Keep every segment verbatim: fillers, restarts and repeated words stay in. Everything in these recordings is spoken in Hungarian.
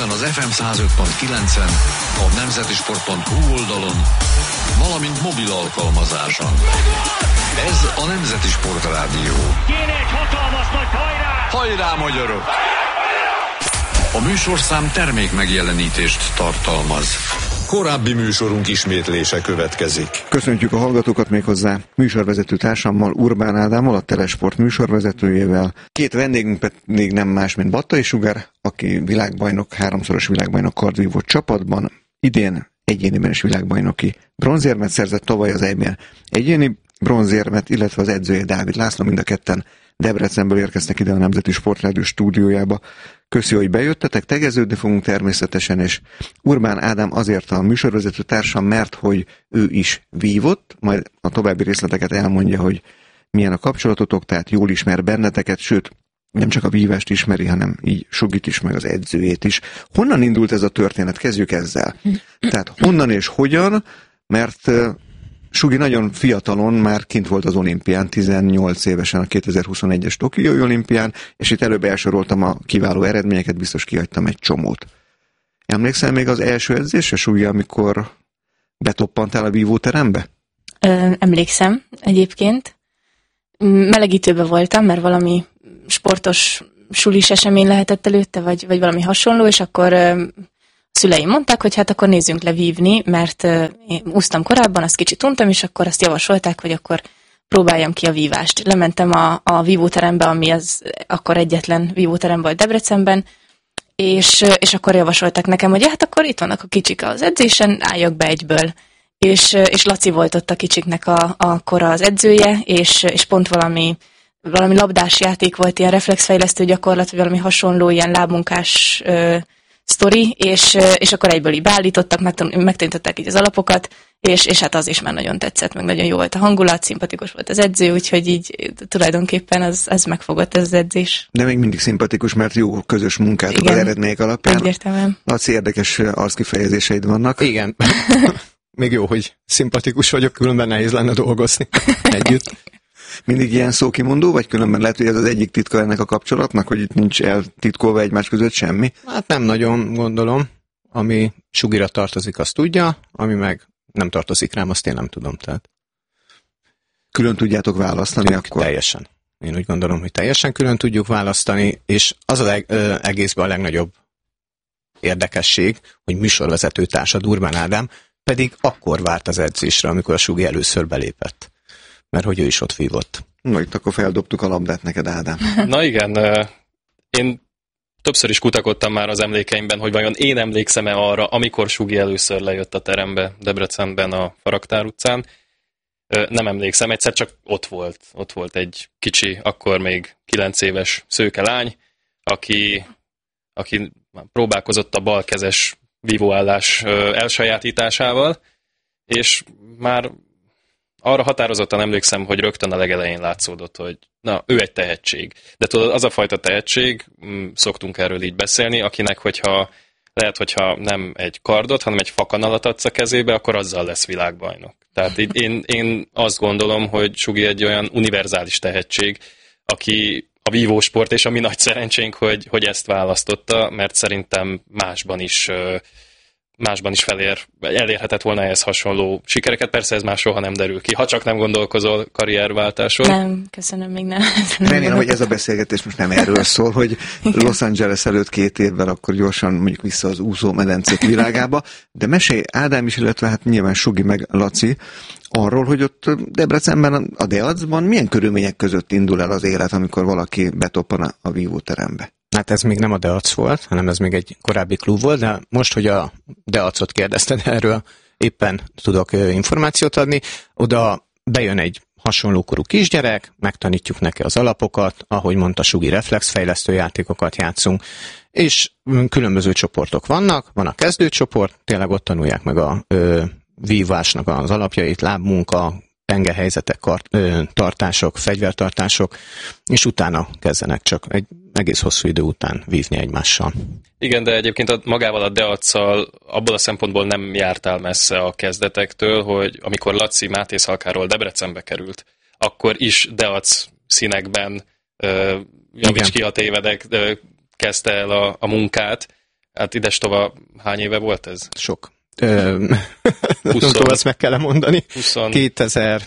interneten az ef em száz öt pont kilencen, a nemzeti sport pont hu oldalon, valamint mobil alkalmazáson. Ez a Nemzeti Sport Rádió. Kéne egy hatalmas nagy hajrá! Hajrá, magyarok! A műsorszám termék megjelenítést tartalmaz. Korábbi műsorunk ismétlése következik. Köszöntjük a hallgatókat méghozzá műsorvezető társammal, Urbán Ádámmal, a Telesport műsorvezetőjével. Két vendégünk pedig nem más, mint Battai Sugár, aki világbajnok, háromszoros világbajnok kardvívó csapatban, idén egyéniben is világbajnoki bronzérmet szerzett, tavaly az é bén egyéni bronzérmet, illetve az edzője Dávid László, mind a ketten Debrecenből érkeztek ide a Nemzeti Sportrádió stúdiójába. Köszi, hogy bejöttetek, tegeződni fogunk természetesen, és Urbán Ádám azért a műsorvezető társam, mert hogy ő is vívott, majd a további részleteket elmondja, hogy milyen a kapcsolatotok, tehát jól ismer benneteket, sőt, nem csak a vívást ismeri, hanem így Sugit is, meg az edzőjét is. Honnan indult ez a történet? Kezdjük ezzel. Tehát honnan és hogyan, mert Sugi nagyon fiatalon már kint volt az olimpián, tizennyolc évesen a kétezer-huszonegyes Tokiói olimpián, és itt előbb elsoroltam a kiváló eredményeket, biztos kihagytam egy csomót. Emlékszel még az első edzésre, Sugi, amikor betoppantál a vívóterembe? Ö, emlékszem egyébként. Melegítőben voltam, mert valami sportos sulis esemény lehetett előtte, vagy, vagy valami hasonló, és akkor ö, szüleim mondták, hogy hát akkor nézzünk le vívni, mert ö, én úsztam korábban, azt kicsit untam, és akkor azt javasolták, hogy akkor próbáljam ki a vívást. Lementem a, a vívóterembe, ami az akkor egyetlen vívóterem volt Debrecenben, és, és akkor javasolták nekem, hogy hát akkor itt vannak a kicsik az edzésen, álljak be egyből. És, és Laci volt ott a kicsiknek a, akkor az edzője, és, és pont valami, valami labdás játék volt, ilyen reflexfejlesztő gyakorlat, vagy valami hasonló, ilyen lábmunkás ö, sztori, és, és akkor egyből így beállítottak, megtanították így az alapokat, és, és hát az is már nagyon tetszett, meg nagyon jó volt a hangulat, szimpatikus volt az edző, úgyhogy így tulajdonképpen az, az megfogott ez az edzés. De még mindig szimpatikus, mert jó közös munkátok igen, az eredmények alapján. Egyértelműen. Laci, érdekes arckifejezéseid vannak. Igen. Még jó, hogy szimpatikus vagyok, különben nehéz lenne dolgozni együtt. Mindig ilyen szókimondó, vagy különben lehet, hogy ez az egyik titka ennek a kapcsolatnak, hogy itt nincs eltitkolva egymás között semmi? Hát nem nagyon gondolom. Ami Sugira tartozik, azt tudja, ami meg nem tartozik rám, azt én nem tudom. Tehát. Külön tudjátok választani Tud, akkor? Teljesen. Én úgy gondolom, hogy teljesen külön tudjuk választani, és az az egészben a legnagyobb érdekesség, hogy műsorvezető társad Urbán Ádám pedig akkor várt az edzésre, amikor a Sugi először belépett. Mert hogy ő is ott vívott. Na, itt akkor feldobtuk a labdát neked, Ádám. Na igen, én többször is kutakodtam már az emlékeimben, hogy vajon én emlékszem-e arra, amikor Sugi először lejött a terembe Debrecenben a Faraktár utcán. Nem emlékszem, egyszer csak ott volt. Ott volt egy kicsi, akkor még kilenc éves szőke lány, aki, aki próbálkozott a balkezes vívóállás elsajátításával, és már arra határozottan emlékszem, hogy rögtön a legelején látszódott, hogy na, ő egy tehetség. De tudod, az a fajta tehetség, szoktunk erről így beszélni, akinek, hogyha lehet, hogyha nem egy kardot, hanem egy fakanalat adsz a kezébe, akkor azzal lesz világbajnok. Tehát így én, én azt gondolom, hogy Sugi egy olyan univerzális tehetség, aki a vívósport, és a mi nagy szerencsénk, hogy, hogy ezt választotta, mert szerintem másban is másban is felér, elérhetett volna ehhez hasonló sikereket. Persze ez már soha nem derül ki, ha csak nem gondolkozol karrierváltáson. Nem, köszönöm, még nem. Remélem, hogy ez a beszélgetés most nem erről szól, hogy Los Angeles előtt két évvel akkor gyorsan mondjuk vissza az úszómedencék világába, de mesélj Ádám is, illetve hát nyilván Sugi meg Laci arról, hogy ott Debrecenben, a Deacban milyen körülmények között indul el az élet, amikor valaki betoppan a vívóterembe? Hát ez még nem a Deac volt, hanem ez még egy korábbi klub volt, de most, hogy a Deacot kérdezted, erről éppen tudok információt adni. Oda bejön egy hasonlókorú kisgyerek, megtanítjuk neki az alapokat, ahogy mondta Sugi, reflexfejlesztő játékokat játszunk, és különböző csoportok vannak, van a kezdőcsoport, tényleg ott tanulják meg a ö, vívásnak az alapjait, lábmunka, pengehelyzetek, kart, ö, tartások, fegyvertartások, és utána kezdenek csak egy egész hosszú idő után vívni egymással. Igen, de egyébként a, magával a Deac-szal abból a szempontból nem jártál messze a kezdetektől, hogy amikor Laci Mátészalkáról Debrecenbe került, akkor is Deac színekben, ö, javíts ki a tévedek, ö, kezdte el a, a munkát, Hát idestova hány éve volt ez? Sok. Ö, nem tudom, ezt meg kell mondani. húsz kétezer-kettő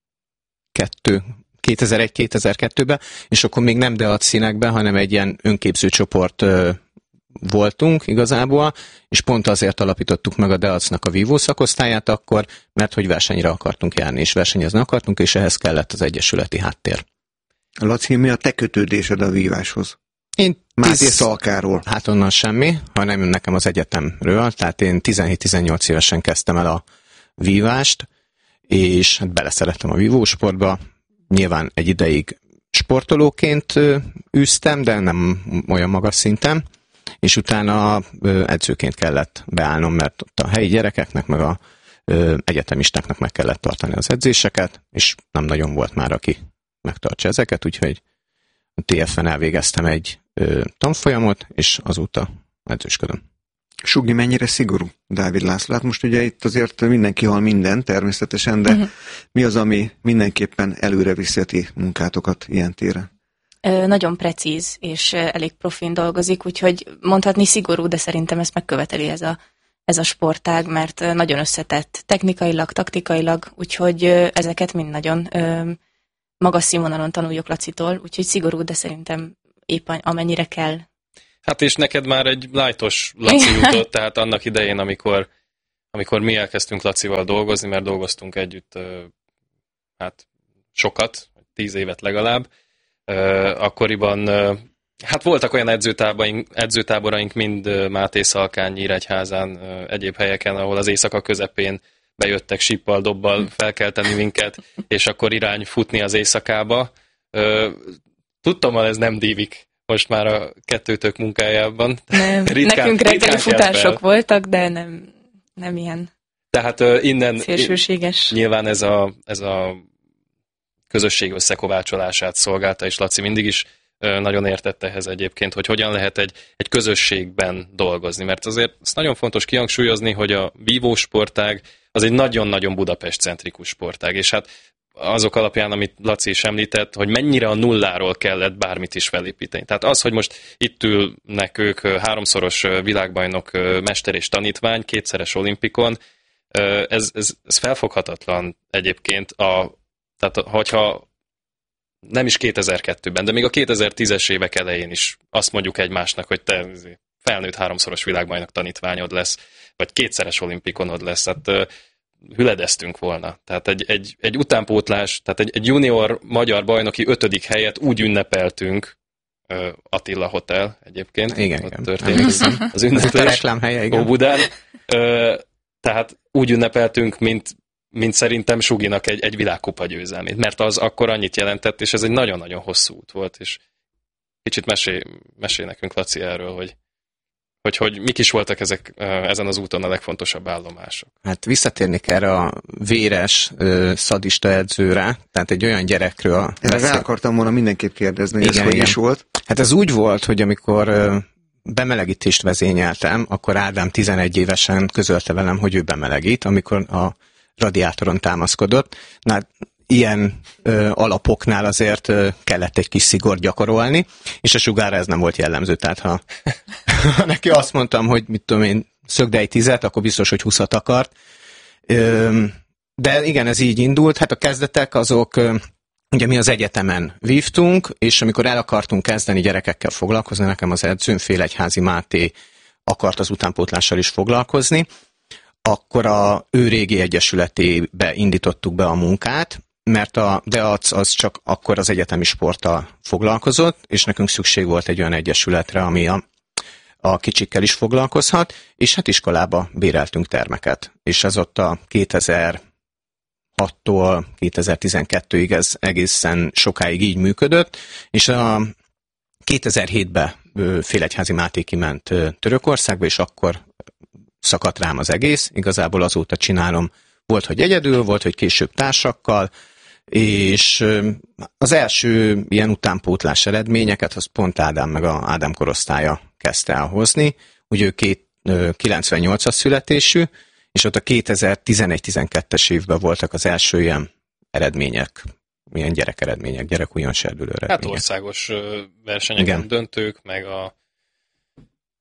kétezer-egy kétezer-kettőben, és akkor még nem Deac színekben, hanem egy ilyen önképző csoport ö, voltunk igazából, és pont azért alapítottuk meg a Deacnak a vívó szakosztályát akkor, mert hogy versenyre akartunk járni, és versenyezni akartunk, és ehhez kellett az egyesületi háttér. Laci, mi a te kötődésed a víváshoz? Én Máté tíz... Szalkáról. Hát onnan semmi, hanem nekem az egyetemről, tehát én tizenhét-tizennyolc évesen kezdtem el a vívást, és hát beleszerettem a vívósportba. Nyilván egy ideig sportolóként űztem, de nem olyan magas szinten, és utána edzőként kellett beállnom, mert ott a helyi gyerekeknek, meg a egyetemistáknak meg kellett tartani az edzéseket, és nem nagyon volt már, aki megtartsa ezeket, úgyhogy a té ef-en elvégeztem egy tanfolyamot, és azóta edzősködöm. Sugi mennyire szigorú, Dávid László? Hát most ugye itt azért mindenki hall minden természetesen, de uh-huh. mi az, ami mindenképpen előre viszeti munkátokat ilyen téren? Ö, nagyon precíz, és elég profin dolgozik, úgyhogy mondhatni szigorú, de szerintem ezt megköveteli ez a, ez a sportág, mert nagyon összetett technikailag, taktikailag, úgyhogy ezeket mind nagyon ö, magas színvonalon tanuljuk Lacitól, úgyhogy szigorú, de szerintem épp amennyire kell. Hát és neked már egy lightos Laci jutott, tehát annak idején, amikor, amikor mi elkezdtünk Lacival dolgozni, mert dolgoztunk együtt hát sokat, tíz évet legalább, akkoriban hát voltak olyan edzőtáboraink, edzőtáboraink mind Máté Szalkán, Nyíregyházán, egyéb helyeken, ahol az éjszaka közepén bejöttek sippal, dobbal felkelteni minket, és akkor irány futni az éjszakába. Tudtam, hogy ez nem dívik most már a kettőtök munkájában. Nem, ritkán, nekünk reggeli futások voltak, de nem, nem ilyen Tehát uh, innen szélsőséges. Nyilván ez a, ez a közösség összekovácsolását szolgálta, és Laci mindig is uh, nagyon értette ehhez egyébként, hogy hogyan lehet egy, egy közösségben dolgozni. Mert azért ez nagyon fontos kihangsúlyozni, hogy a vívósportág az egy nagyon-nagyon Budapest-centrikus sportág, és hát azok alapján, amit Laci is említett, hogy mennyire a nulláról kellett bármit is felépíteni. Tehát az, hogy most itt ülnek ők háromszoros világbajnok, mester és tanítvány, kétszeres olimpikon, ez, ez, ez felfoghatatlan egyébként. A, tehát hogyha nem is kétezer-kettőben, de még a kétezer-tízes évek elején is azt mondjuk egymásnak, hogy te felnőtt háromszoros világbajnok tanítványod lesz, vagy kétszeres olimpikonod lesz. Hát hüledeztünk volna. Tehát egy, egy, egy utánpótlás, tehát egy, egy junior magyar bajnoki ötödik helyet úgy ünnepeltünk, uh, Attila Hotel egyébként. Igen, ott igen. történik az ünneplés. A reklámhelye, igen. Óbudán. Uh, tehát úgy ünnepeltünk, mint, mint szerintem Suginak egy, egy világkupa győzelmét, mert az akkor annyit jelentett, és ez egy nagyon-nagyon hosszú út volt, és kicsit mesélj, mesélj nekünk, Laci, erről, hogy Hogy, hogy mik is voltak ezek, ezen az úton a legfontosabb állomások. Hát visszatérnék erre a véres, szadista edzőre, tehát egy olyan gyerekről. Erre rá akartam volna mindenképp kérdezni, igen, ez igen. Hogy is volt? Hát ez úgy volt, hogy amikor bemelegítést vezényeltem, akkor Ádám tizenegy évesen közölte velem, hogy ő bemelegít, amikor a radiátoron támaszkodott. Na, ilyen ö, alapoknál azért ö, kellett egy kis szigort gyakorolni, és a Sugára ez nem volt jellemző, tehát ha, ha neki azt mondtam, hogy mit tudom én, szögd egy tizet, akkor biztos, hogy húszat akart. Ö, de igen, ez így indult, hát a kezdetek azok, ö, ugye mi az egyetemen vívtunk, és amikor el akartunk kezdeni gyerekekkel foglalkozni, nekem az edzőm, Félegyházi Máté akart az utánpótlással is foglalkozni, akkor a ő régi egyesületébe indítottuk be a munkát, mert a Deac az csak akkor az egyetemi sporttal foglalkozott, és nekünk szükség volt egy olyan egyesületre, ami a, a kicsikkel is foglalkozhat, és hát iskolába béreltünk termeket. És ez ott a kétezer-hattól kétezer-tizenkettőig ez egészen sokáig így működött, és a kétezer-hétben Félegyházi Máté kiment Törökországba, és akkor szakadt rám az egész, igazából azóta csinálom, volt, hogy egyedül, volt, hogy később társakkal, és az első ilyen utánpótlás eredményeket, az pont Ádám meg a Ádám korosztálya kezdte elhozni, ugye ő két, kilencvennyolcas születésű, és ott a kétezer-tizenegy-tizenkettes évben voltak az első ilyen eredmények, ilyen gyerekeredmények, gyerek újon serdülő eredmények. Hát országos versenyeken, döntők, meg a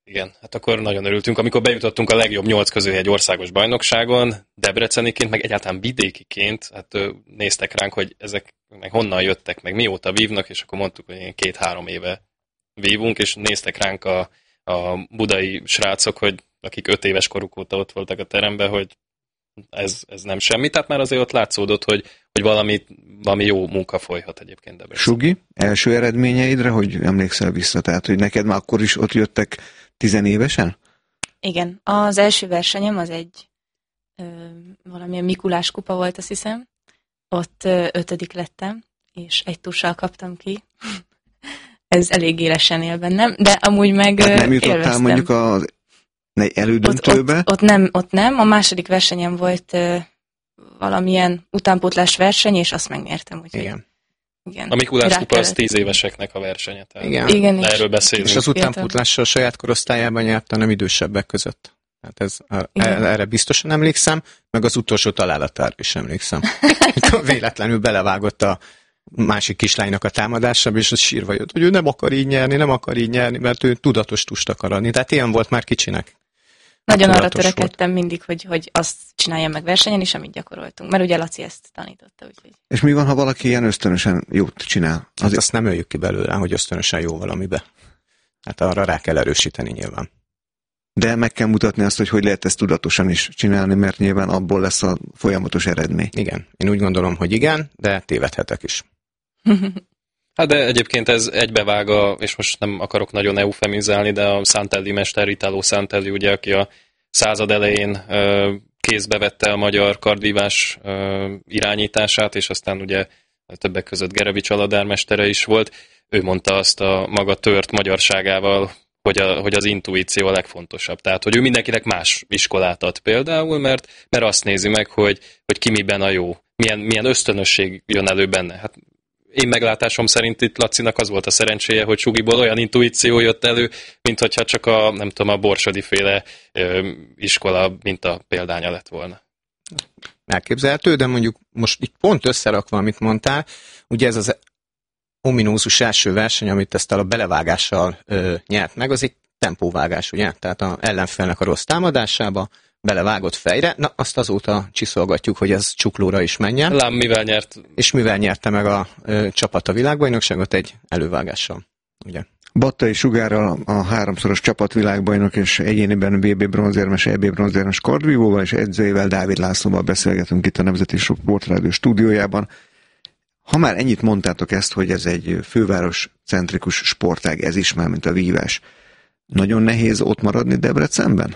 Igen, hát akkor nagyon örültünk, amikor bejutottunk a legjobb nyolc közül egy országos bajnokságon, debreceniként, meg egyáltalán vidékiként, hát néztek ránk, hogy ezek meg honnan jöttek, meg mióta vívnak, és akkor mondtuk, hogy ilyen két-három éve vívunk, és néztek ránk a, a budai srácok, hogy akik öt éves koruk óta ott voltak a teremben, hogy ez, ez nem semmi, tehát már azért ott látszódott, hogy, hogy valami, valami jó munka folyhat egyébként Debrecen. Sugi, első eredményeidre, hogy emlékszel vissza, tehát hogy neked már akkor is ott jöttek tizenévesen? Igen, az első versenyem az egy ö, valamilyen Mikulás kupa volt, azt hiszem. Ott ö, ötödik lettem, és egy tussal kaptam ki. Ez elég élesen él bennem, de amúgy meg hát nem jutottál élveztem. mondjuk az elődöntőbe? Ott, ott, ott, nem, ott nem, a második versenyem volt ö, valamilyen utánpótlás verseny, és azt megnyertem. Úgyhogy, igen. igen. A Mikulás kupa az tíz éveseknek a versenye. Igen. igen és, erről beszélünk. És az utánpótlással saját korosztályában nyert, nem idősebbek között. Hát ez, el, erre biztosan emlékszem, meg az utolsó találatára is emlékszem. Véletlenül belevágott a másik kislánynak a támadásába, és az sírva jött, hogy ő nem akar így nyerni, nem akar így nyerni, mert ő tudatos tust akar adni. Tehát ilyen volt már kicsinek. Nagyon arra törekedtem volt. mindig, hogy, hogy azt csináljam meg versenyen is, amit gyakoroltunk. Mert ugye Laci ezt tanította. Úgyhogy... És mi van, ha valaki ilyen ösztönösen jót csinál? Azért... Hát azt nem öljük ki belőle, hogy ösztönösen jó valamibe. Hát arra rá kell erősíteni nyilván. De meg kell mutatni azt, hogy hogy lehet ezt tudatosan is csinálni, mert nyilván abból lesz a folyamatos eredmény. Igen, én úgy gondolom, hogy igen, de tévedhetek is. Hát de egyébként ez egybevág, a, és most nem akarok nagyon eufemizálni, de a Santelli mester, Italo Santelli, ugye, aki a század elején ö, kézbe vette a magyar kardvívás ö, irányítását, és aztán ugye többek között Gerevics Aladár mestere is volt. Ő mondta azt a maga tört magyarságával, hogy, a, hogy az intuíció a legfontosabb. Tehát, hogy ő mindenkinek más iskolát ad például, mert, mert azt nézi meg, hogy, hogy ki miben a jó. Milyen, milyen ösztönösség jön elő benne. Hát én meglátásom szerint itt Lacinak az volt a szerencséje, hogy Sugiból olyan intuíció jött elő, mint hogyha csak a, nem tudom, a Borsodi féle ö, iskola mint a példánya lett volna. Elképzelhető, de mondjuk most itt pont összerakva, amit mondtál, ugye ez az ominózus első verseny, amit ezt a belevágással ö, nyert meg, az egy tempóvágás, ugye? Tehát az ellenfélnek a rossz támadásába belevágott fejre, na azt azóta csiszolgatjuk, hogy ez csuklóra is menjen. Lám, mivel nyert? És mivel nyerte meg a ö, csapat a világbajnokságot egy elővágással, ugye? Battai Sugárral, a háromszoros csapatvilágbajnok és egyéniben bé bé bronzérmes, é bé bronzérmes kardvívóval és edzőjével, Dávid Lászlóval beszélgetünk itt a Nemzeti Sportrádió stúdiójában. Ha már ennyit mondtátok ezt, hogy ez egy főváros-centrikus sportág, ez is már, mint a vívás. Nagyon nehéz ott maradni Debrecenben?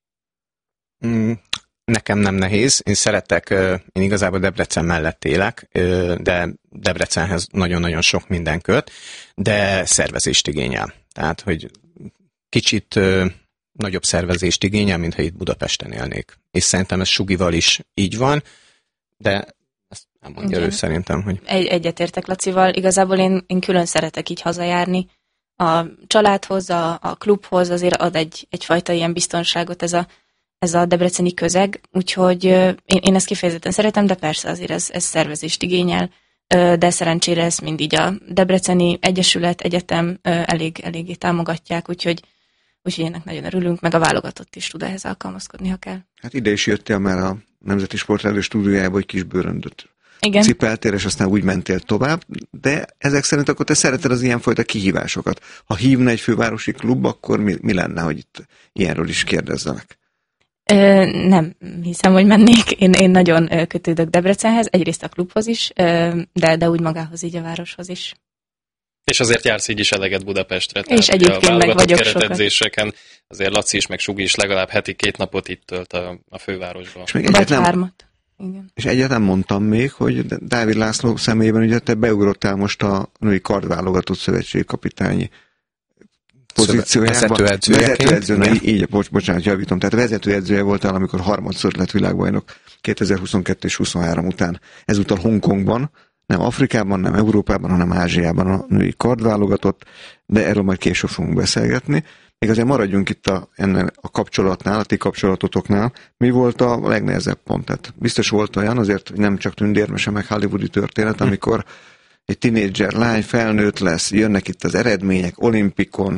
Mm, nekem nem nehéz. Én szeretek, én igazából Debrecen mellett élek, de Debrecenhez nagyon-nagyon sok minden köt, de szervezést igényel. Tehát, hogy kicsit nagyobb szervezést igényel, mint ha itt Budapesten élnék. És szerintem ez Sugival is így van, de ezt nem mondja ő szerintem, hogy... Egy, egyetértek Lacival. Igazából én, én külön szeretek így hazajárni. A családhoz, a, a klubhoz azért ad egy, egyfajta ilyen biztonságot ez a, ez a debreceni közeg, úgyhogy én, én ezt kifejezetten szeretem, de persze azért ez, ez szervezést igényel, de szerencsére ezt mind így a debreceni egyesület, egyetem elég, eléggé támogatják, úgyhogy, úgyhogy ennek nagyon örülünk, meg a válogatott is tud ehhez alkalmazkodni, ha kell. Hát ide is jöttél már a Nemzeti Sportrádió stúdiójába, hogy kis bőröndöt Igen. cipeltél, és aztán úgy mentél tovább, de ezek szerint akkor te szereted az ilyenfajta kihívásokat. Ha hívna egy fővárosi klub, akkor mi, mi lenne, hogy itt ilyenről is kérdezzenek? Ö, nem hiszem, hogy mennék. Én, én nagyon kötődök Debrecenhez, egyrészt a klubhoz is, de, de úgy magához, így a városhoz is. És azért jársz így is eleget Budapestre. És egyébként meg vagyok keretedzéseken azért Laci is, meg Sugi is legalább heti két napot itt tölt a, a fővárosban. És még Vagy egyet nem, hármat. Igen. És egyáltalán mondtam még, hogy Dávid László személyében ugye te beugrottál most a női kardválogatott szövetségkapitányi pozíciójában. Vezetőedzőjeként. Vezetőedző, így, bocs, bocsánat, javítom. Tehát vezetőedzője voltál, amikor harmadszor lett világbajnok kétezer-huszonkettő és huszonhárom után. Ezúttal Hongkongban, nem Afrikában, nem Európában, hanem Ázsiában a női kardválogatott, de erről majd később fogunk beszélgetni. Még azért maradjunk itt a, ennek a kapcsolatnál, a ti kapcsolatotoknál. Mi volt a legnehezebb pont? Tehát biztos volt olyan, azért nem csak tündérmese, meg hollywoodi történet, amikor egy tinédzser lány felnőtt lesz, jönnek itt az eredmények, olimpikon,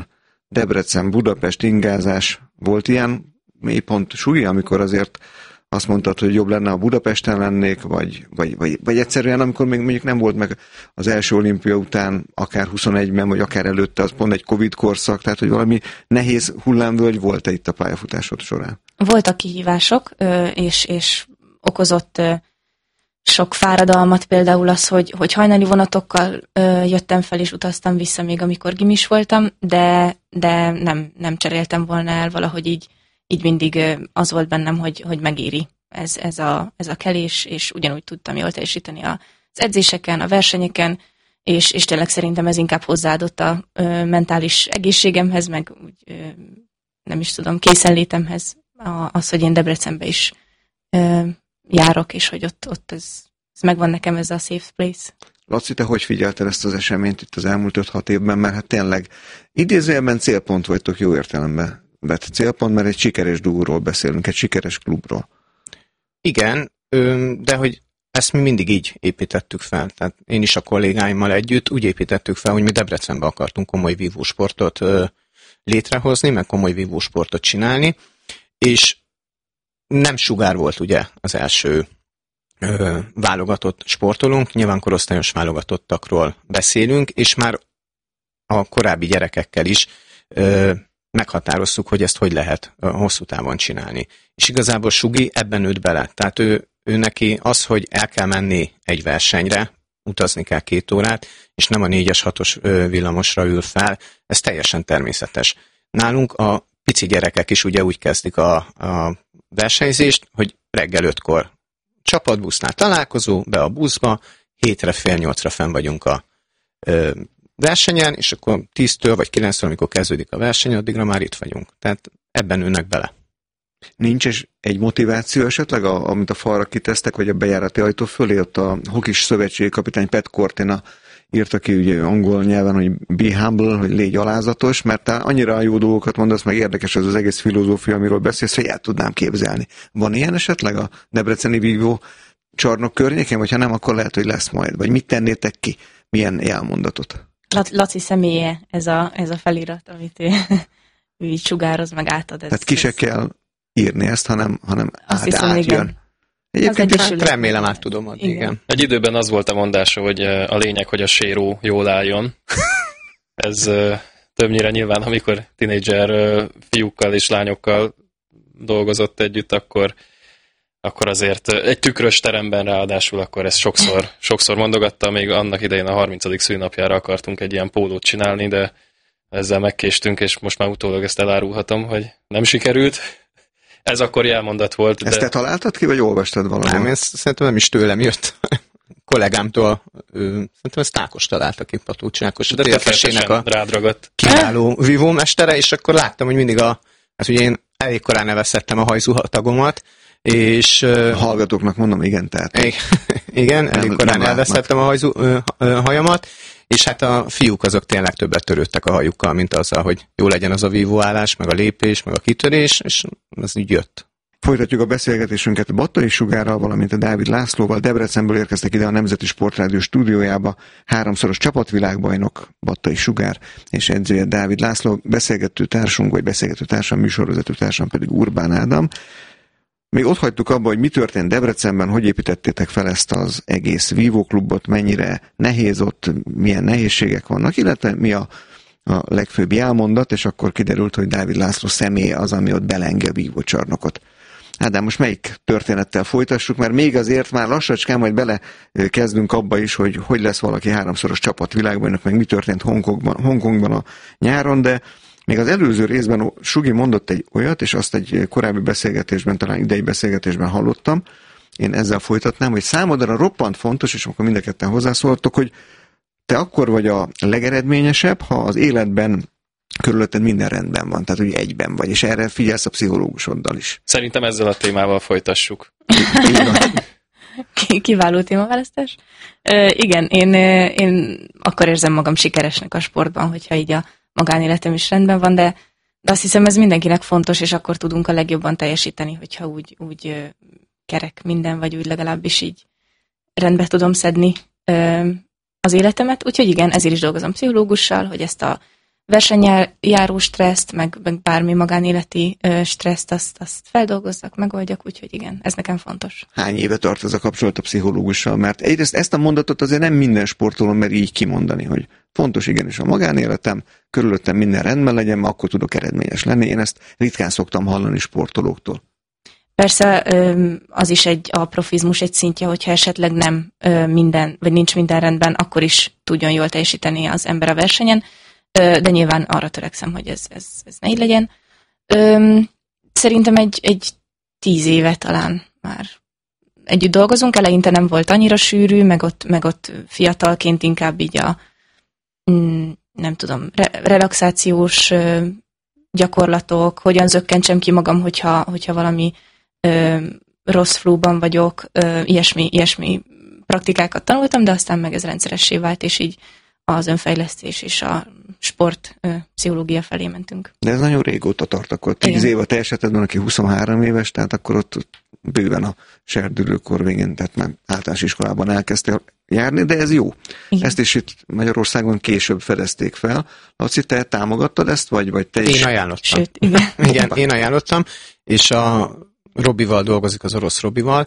Debrecen-Budapest ingázás, volt ilyen mélypont, Sugi, amikor azért azt mondtad, hogy jobb lenne, a Budapesten lennék, vagy, vagy, vagy, vagy egyszerűen, amikor még mondjuk nem volt meg az első olimpia után, akár huszonegyben, vagy akár előtte, az pont egy Covid korszak, tehát hogy valami nehéz hullámvölgy volt-e itt a pályafutásod során? Voltak kihívások, és, és okozott sok fáradalmat, például az, hogy, hogy hajnali vonatokkal jöttem fel, és utaztam vissza még, amikor gimis voltam, de, de nem, nem cseréltem volna el, valahogy így így mindig az volt bennem, hogy, hogy megéri ez, ez, a, ez a kelés, és ugyanúgy tudtam jól teljesíteni az edzéseken, a versenyeken, és, és tényleg szerintem ez inkább hozzáadott a ö, mentális egészségemhez, meg úgy, ö, nem is tudom, készenlétemhez, a, az, hogy én Debrecenbe is ö, járok, és hogy ott, ott ez, ez megvan nekem, ez a safe place. Laci, te hogy figyelted ezt az eseményt itt az elmúlt öt-hat évben, mert hát tényleg idézőjelben célpont vagytok jó értelemben. Vett célpont, mert egy sikeres duóról beszélünk, egy sikeres klubról. Igen, de hogy ezt mi mindig így építettük fel. Tehát én is a kollégáimmal együtt úgy építettük fel, hogy mi Debrecenbe akartunk komoly vívósportot létrehozni, meg komoly vívósportot csinálni, és nem Sugár volt ugye az első válogatott sportolónk, nyilván korosztályos válogatottakról beszélünk, és már a korábbi gyerekekkel is meghatároztuk, hogy ezt hogy lehet hosszú távon csinálni. És igazából Sugi ebben nőtt bele. Tehát ő, ő neki az, hogy el kell menni egy versenyre, utazni kell két órát, és nem a négyes, hatos villamosra ül fel, ez teljesen természetes. Nálunk a pici gyerekek is ugye úgy kezdik a, a versenyzést, hogy reggel ötkor csapatbusznál találkozó, be a buszba, hétre fél nyolcra fenn vagyunk a ö, versenyen, és akkor tíztől vagy kilenctől, amikor kezdődik a verseny, addigra már itt vagyunk. Tehát ebben ülnek bele. Nincs és egy motiváció esetleg, a, amit a falra kitesztek, vagy a bejárati ajtó fölé, ott a Hokis szövetségi kapitány Pat Cortina írta ki ugye angol nyelven, hogy be humble, hogy légy alázatos, mert te annyira jó dolgokat mondasz, meg érdekes az az egész filozófia, amiről beszélsz, hogy el tudnám képzelni. Van ilyen esetleg a debreceni vívó csarnok környékén, vagy ha nem, akkor lehet, hogy lesz majd. Vagy mit tennétek ki? Milyen jelmondatot? Laci személye ez a, ez a felirat, amit ő, ő így sugároz, meg átad. Ez, Tehát ki se kell írni ezt, hanem, hanem át, hiszem, átjön. igen. Egyébként is remélem át tudom adni, igen. igen. Egy időben az volt a mondása, hogy a lényeg, hogy a séró jól álljon. Ez többnyire nyilván, amikor tinédzser fiúkkal és lányokkal dolgozott együtt, akkor, akkor azért egy tükrös teremben ráadásul akkor ezt sokszor, sokszor mondogatta, még annak idején a harmincadik szülinapjára akartunk egy ilyen pólót csinálni, de ezzel megkéstünk, és most már utólag ezt elárulhatom, hogy nem sikerült. Ez akkor jelmondat volt. Ezt de... te találtad ki, vagy olvastad valahol? Nem, ez szerintem nem is tőlem jött. kollégámtól, ő, szerintem ezt Ákos találta ki, Patúcs Ákos, a térkesének a rádragadt. kiváló vívómestere, és akkor láttam, hogy mindig a, hát ugye én elég korán nevezhettem a hajzutagomat, és... A hallgatóknak mondom, igen, tehát... Igen, elég korán elvesztettem a hajzú, ö, ö, hajamat, és hát a fiúk azok tényleg többet törődtek a hajukkal, mint azzal, hogy jó legyen az a vívóállás, meg a lépés, meg a kitörés, és az így jött. Folytatjuk a beszélgetésünket Battai Sugárral, valamint a Dávid Lászlóval. Debrecenből érkeztek ide a Nemzeti Sportrádió stúdiójába. Háromszoros csapatvilágbajnok Battai Sugár és edzője Dávid László, beszélgető társunk, vagy beszélgető társam, műsorvezető társam pedig Urbán Ádám. Még ott hagytuk abba, hogy mi történt Debrecenben, hogy építettétek fel ezt az egész vívóklubot, mennyire nehéz ott, milyen nehézségek vannak, illetve mi a, a legfőbb jelmondat, és akkor kiderült, hogy Dávid László személye az, ami ott belengi a vívócsarnokot. Hát de most melyik történettel folytassuk, mert még azért már lassacskán majd bele kezdünk abba is, hogy hogy lesz valaki háromszoros csapatvilágbajnok, meg mi történt Hongkongban, Hongkongban a nyáron, de még az előző részben Sugi mondott egy olyat, és azt egy korábbi beszélgetésben, talán idei beszélgetésben hallottam, én ezzel folytatnám, hogy számodra roppant fontos, és akkor mind a ketten hozzászóltok, hogy te akkor vagy a legeredményesebb, ha az életben körülötted minden rendben van, tehát hogy egyben vagy, és erre figyelsz a pszichológusoddal is. Szerintem ezzel a témával folytassuk. Kiváló témaválasztás. Uh, igen, én, én akkor érzem magam sikeresnek a sportban, hogyha így a magánéletem is rendben van, de, de azt hiszem ez mindenkinek fontos, és akkor tudunk a legjobban teljesíteni, hogyha úgy, úgy uh, kerek minden, vagy úgy legalábbis így rendbe tudom szedni uh, az életemet. Úgyhogy igen, ezért is dolgozom pszichológussal, hogy ezt a versenyjáró stresszt, meg, meg bármi magánéleti ö, stresszt, azt, azt feldolgozzak, megoldjak, úgyhogy igen, ez nekem fontos. Hány éve tart ez a kapcsolat a pszichológussal? Mert egyrészt ezt a mondatot azért nem minden sportoló mer így kimondani, hogy fontos igenis a magánéletem, körülöttem minden rendben legyen, akkor tudok eredményes lenni. Én ezt ritkán szoktam hallani sportolóktól. Persze az is egy alprofizmus egy szintje, hogyha esetleg nem minden, vagy nincs minden rendben, akkor is tudjon jól teljesíteni az ember a versenyen, de nyilván arra törekszem, hogy ez, ez, ez ne így legyen. Szerintem egy, egy tíz éve talán már együtt dolgozunk, eleinte nem volt annyira sűrű, meg ott, meg ott fiatalként inkább így a nem tudom, re- relaxációs gyakorlatok, hogyan zökkentsem ki magam, hogyha, hogyha valami Ö, rossz flóban vagyok, ö, ilyesmi, ilyesmi praktikákat tanultam, de aztán meg ez rendszeressé vált, és így az önfejlesztés és a sport ö, pszichológia felé mentünk. De ez nagyon régóta tart, akkor tíz év a te esetedben, aki huszonhárom éves, tehát akkor ott bőven a serdülőkor végén, tehát már általános iskolában elkezdtél járni, de ez jó. Igen. Ezt is itt Magyarországon később fedezték fel. Laci, te támogattad ezt, vagy, vagy te is? Én ajánlottam. Sőt, igen. igen, én ajánlottam, és a Robival dolgozik, az orosz Robival,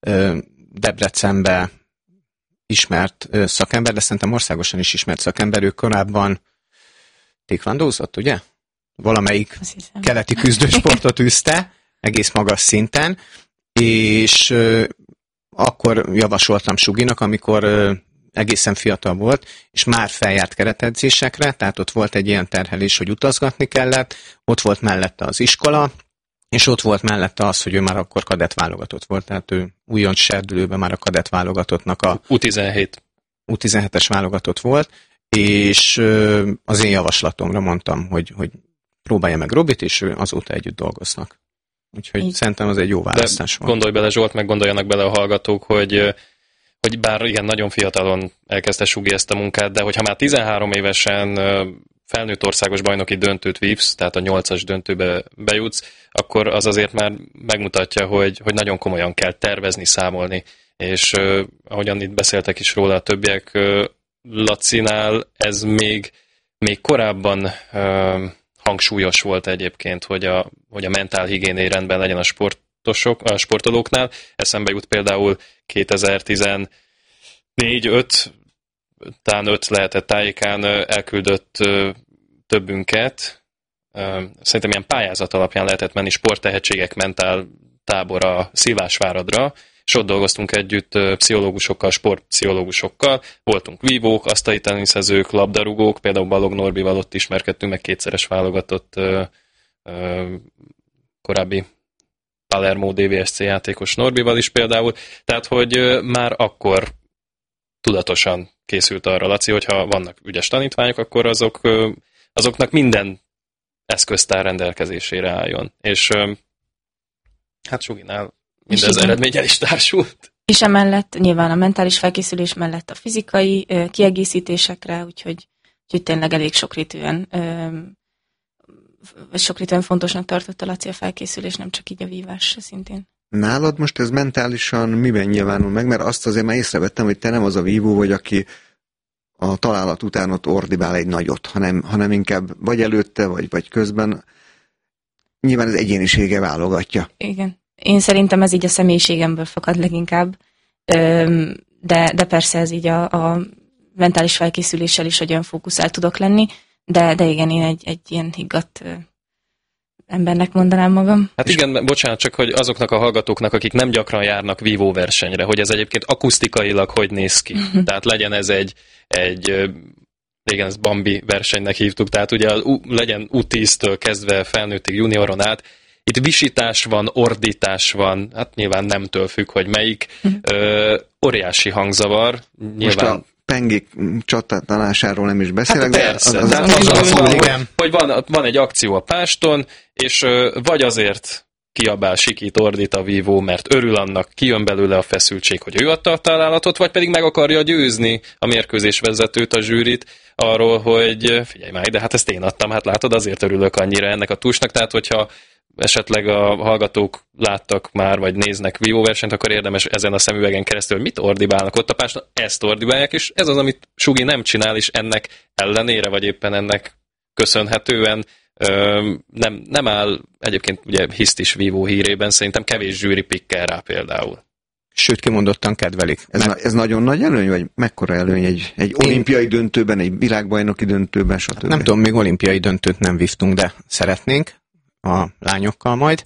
Debrecenbe ismert szakember, de szerintem országosan is ismert szakember, ő korábban taekwondozott, ugye? Valamelyik keleti küzdősportot űzte, egész magas szinten, és akkor javasoltam Suginak, amikor egészen fiatal volt, és már feljárt keretedzésekre, tehát ott volt egy ilyen terhelés, hogy utazgatni kellett, ott volt mellette az iskola, és ott volt mellette az, hogy ő már akkor kadett válogatott volt, tehát ő újonc serdülőben már a kadett válogatottnak a U tizenhét. U tizenhetes válogatott volt, és az én javaslatomra mondtam, hogy, hogy próbálja meg Robit, és ő azóta együtt dolgoznak. Úgyhogy így. Szerintem az egy jó választás volt. Gondolj bele, Zsolt, meg gondoljanak bele a hallgatók, hogy, hogy bár igen, nagyon fiatalon elkezdte Sugi ezt a munkát, de hogyha már tizenhárom évesen felnőtt országos bajnoki döntőt vívsz, tehát a nyolcas döntőbe bejutsz, akkor az azért már megmutatja, hogy, hogy nagyon komolyan kell tervezni, számolni. És uh, ahogyan itt beszéltek is róla a többiek, uh, Lacinál ez még, még korábban uh, hangsúlyos volt egyébként, hogy a, hogy a mentálhigiéné rendben legyen a, sportosok, a sportolóknál. Eszembe jut például kétezer-tizennégy öt, talán öt lehetett tájékán elküldött többünket. Szerintem ilyen pályázat alapján lehetett menni sporttehetségek mentál tábora Szilvásváradra, és ott dolgoztunk együtt pszichológusokkal, sportpszichológusokkal. Voltunk vívók, asztali teniszezők, labdarúgók, például Balog Norbival ott ismerkedtünk, meg kétszeres válogatott ö, ö, korábbi Palermo dé vé es cé játékos Norbival is például. Tehát, hogy már akkor tudatosan készült arra Laci, hogyha vannak ügyes tanítványok, akkor azok, azoknak minden eszköztár rendelkezésére álljon. És hát Suginál mindez eredménnyel is társult. És emellett nyilván a mentális felkészülés mellett a fizikai kiegészítésekre, úgyhogy, úgyhogy tényleg elég sokrétűen, sokrétűen fontosnak tartott a Laci a felkészülés, nem csak így a vívás szintén. Nálad most ez mentálisan miben nyilvánul meg? Mert azt azért már észrevettem, hogy te nem az a vívó vagy, aki a találat után ott ordibál egy nagyot, hanem, hanem inkább vagy előtte, vagy, vagy közben. Nyilván az egyénisége válogatja. Igen. Én szerintem ez így a személyiségemből fakad leginkább, de, de persze ez így a, a mentális felkészüléssel is olyan fókuszált tudok lenni, de, de igen, én egy, egy ilyen higgadt embernek mondanám magam. Hát igen, bocsánat, csak hogy azoknak a hallgatóknak, akik nem gyakran járnak vívó versenyre, hogy ez egyébként akusztikailag hogy néz ki. Tehát legyen ez egy, egy régen ezt Bambi versenynek hívtuk, tehát ugye az, legyen U tíztől kezdve felnőttig junioron át, itt visítás van, ordítás van, hát nyilván nemtől függ, hogy melyik. Ö, óriási hangzavar. Nyilván... Most a pengék csatatásáról nem is beszélek. Hát persze, az, az, az, az, az, az, az, hogy, hogy van, van egy akció a páston, és ö, vagy azért kiabál, sikít, ordít a vívó, mert örül annak, kijön belőle a feszültség, hogy ő adta a találatot, vagy pedig meg akarja győzni a mérkőzés vezetőt, a zsűrit arról, hogy figyelj már, de hát ezt én adtam, hát látod, azért örülök annyira ennek a túsnak, tehát hogyha esetleg a hallgatók láttak már, vagy néznek vívóversenyt, akkor érdemes ezen a szemüvegen keresztül, hogy mit ordibálnak ott a páston, ezt ordibálják, és ez az, amit Sugi nem csinál, és ennek ellenére, vagy éppen ennek köszönhetően nem, nem áll egyébként ugye hisztis vívó hírében, szerintem kevés zsűri pikkel rá például. Sőt, kimondottan kedvelik. Ez, na, ez nagyon nagy előny, vagy mekkora előny egy, egy olimpiai döntőben, egy világbajnoki döntőben, stb.? Nem tudom, még olimpiai döntőt nem vívtunk, de szeretnénk a lányokkal majd.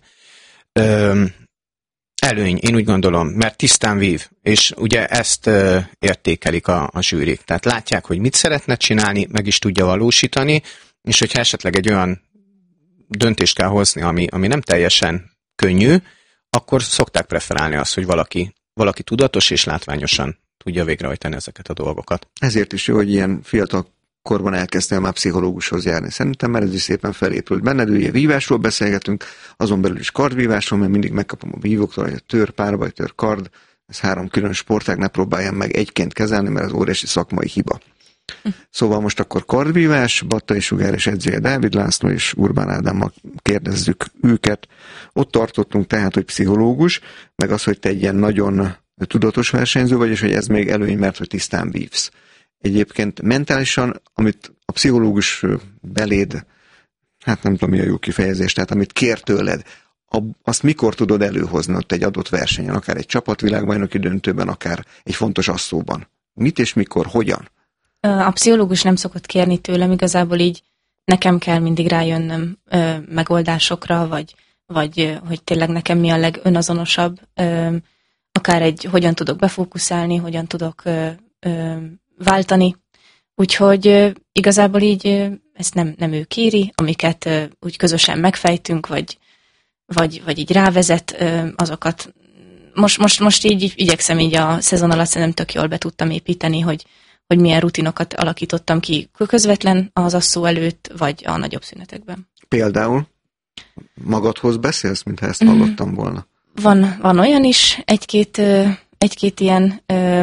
Ö, előny, én úgy gondolom, mert tisztán vív, és ugye ezt ö, értékelik a, a zsűrik. Tehát látják, hogy mit szeretne csinálni, meg is tudja valósítani, és hogyha esetleg egy olyan döntést kell hozni, ami, ami nem teljesen könnyű, akkor szokták preferálni azt, hogy valaki, valaki tudatos és látványosan tudja végrehajtani ezeket a dolgokat. Ezért is jó, hogy ilyen fiatal korban elkezdtél már pszichológushoz járni. Szerintem, mert ez is szépen felépült benned, ugye vívásról beszélgetünk, azon belül is kardvívásról, mert mindig megkapom a vívóktól, hogy a törpár vagy törkard, ez három külön sportág, ne próbáljam meg egyként kezelni, mert az óriási szakmai hiba. Hm. Szóval most akkor kardvívás, Battai Sugár és edzője Dávid László és Urbán Ádámmal kérdezzük őket. Ott tartottunk tehát, hogy pszichológus, meg az, hogy te egy ilyen nagyon tudatos versenyző vagy, és hogy ez még előny, mert hogy tisztán vívsz. Egyébként mentálisan, amit a pszichológus beléd, hát nem tudom mi a jó kifejezés, tehát amit kér tőled, azt mikor tudod előhozni ott egy adott versenyen, akár egy csapatvilágbajnoki döntőben, akár egy fontos asszóban. Mit és mikor, hogyan? A pszichológus nem szokott kérni tőlem, igazából így nekem kell mindig rájönnöm ö, megoldásokra, vagy, vagy ö, hogy tényleg nekem mi a legönazonosabb, ö, akár egy, hogyan tudok befókuszálni, hogyan tudok ö, ö, váltani. Úgyhogy ö, igazából így ö, ezt nem, nem ő kéri, amiket ö, úgy közösen megfejtünk, vagy, vagy, vagy így rávezet, ö, azokat most, most, most így, így igyekszem így a szezon alatt szerintem tök jól be tudtam építeni, hogy hogy milyen rutinokat alakítottam ki közvetlen az asszó előtt, vagy a nagyobb szünetekben. Például magadhoz beszélsz, mintha ezt hallottam volna? Van, van olyan is, egy-két, egy-két ilyen